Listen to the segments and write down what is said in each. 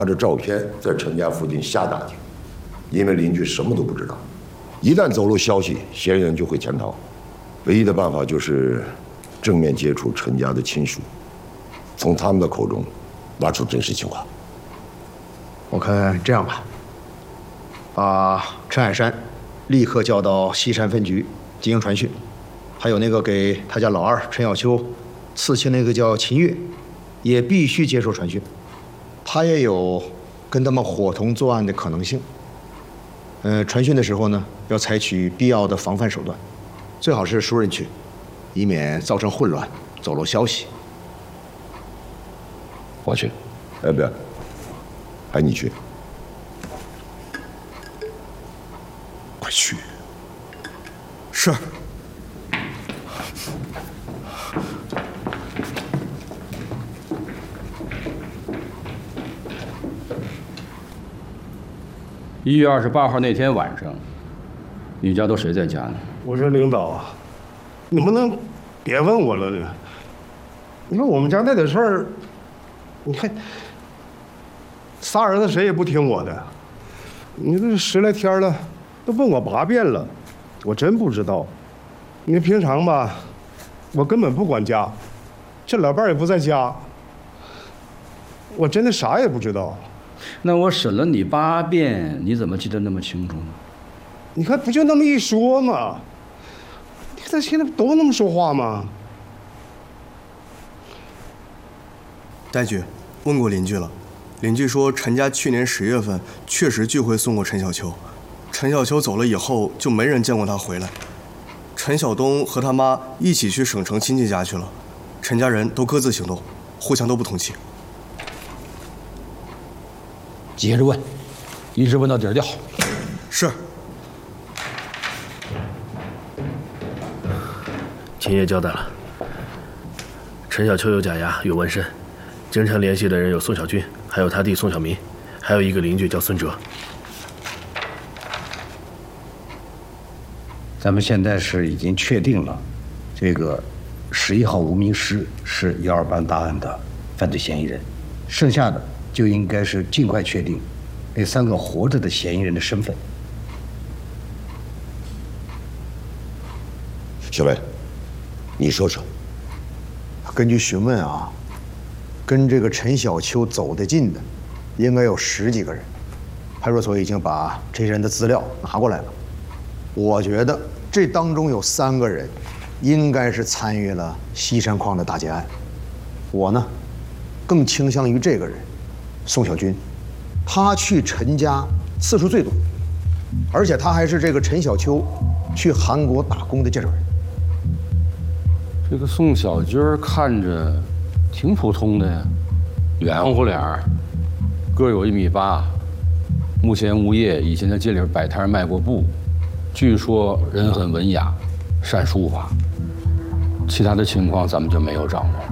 拿着照片在陈家附近瞎打听，因为邻居什么都不知道，一旦走漏消息，嫌疑人就会潜逃。唯一的办法就是正面接触陈家的亲属，从他们的口中挖出真实情况。 我看这样吧，把陈海山立刻叫到西山分局进行传讯，还有那个给他家老二陈小秋刺青那个叫秦月，也必须接受传讯。他也有跟他们伙同作案的可能性。传讯的时候呢，要采取必要的防范手段，最好是熟人去，以免造成混乱，走漏消息。 我去，哎，不要，还你去。 快去。是。 1月28号那天晚上，你家都谁在家呢？ 我说领导啊，你不能别问我了呢。你说我们家那点事儿，你看，仨儿子谁也不听我的。你这10来天了，都问我8遍了，我真不知道。你平常吧，我根本不管家，这老伴儿也不在家，我真的啥也不知道。 那我审了你8遍，你怎么记得那么清楚呢？ 你看，不就那么一说吗？你看他现在都那么说话吗？ 戴局，问过邻居了，邻居说陈家去年10月份确实聚会送过陈小秋，陈小秋走了以后就没人见过他回来。陈晓东和他妈一起去省城亲戚家去了，陈家人都各自行动，互相都不通气。 接着问，一直问到底儿就好。 是。 秦爷交代了，陈小秋有假牙，有纹身，经常联系的人有宋小军，还有他弟宋小民，还有一个邻居叫孙哲。 咱们现在是已经确定了，这个11号无名尸是128大案的犯罪嫌疑人，剩下的就应该是尽快确定那3个活着的嫌疑人的身份。 小伟，你说说。 根据询问啊，跟这个陈小秋走得近的，应该有10几个人。派出所已经把这些人的资料拿过来了。我觉得这当中有3个人，应该是参与了西山矿的大劫案。我呢，更倾向于这个人，宋小军。他去陈家次数最多，而且他还是这个陈小秋去韩国打工的介绍人。 这个宋小军看着挺普通的呀，圆乎脸儿，个有1.8米，目前无业，以前在街里摆摊卖过布，据说人很文雅，善书法。其他的情况咱们就没有掌握。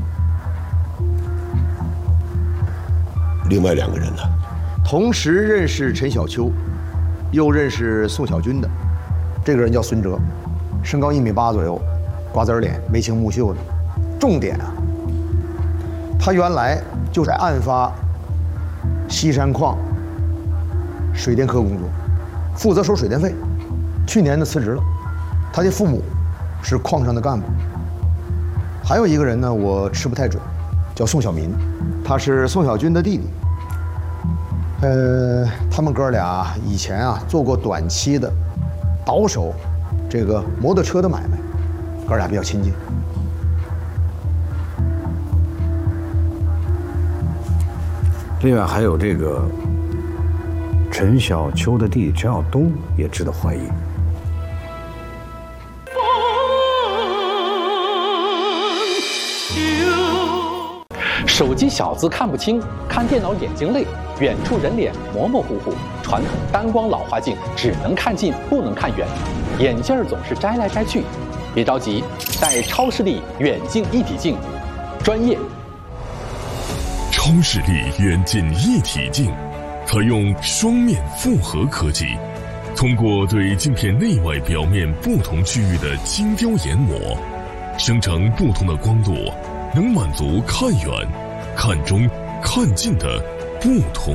另外2个人呢？ 同时认识陈小秋，又认识宋小军的，这个人叫孙哲，身高1.8米左右，瓜子脸，眉清目秀的。重点啊，他原来就在案发西山矿水电科工作，负责收水电费。去年呢辞职了。他的父母是矿上的干部。还有一个人呢，我吃不太准，叫宋小民，他是宋小军的弟弟。他们哥俩以前啊做过短期的倒手这个摩托车的买卖，哥俩比较亲近。 另外还有这个陈小秋的弟弟陈晓东也值得怀疑。 手机小字看不清，看电脑眼睛累，远处人脸模模糊糊，传统单光老花镜只能看近不能看远，眼镜总是摘来摘去。别着急，戴超视力远近一体镜，专业。 超视力远近一体镜采用双面复合科技，通过对镜片内外表面不同区域的精雕研磨，生成不同的光度，能满足看远、看中、看近的不同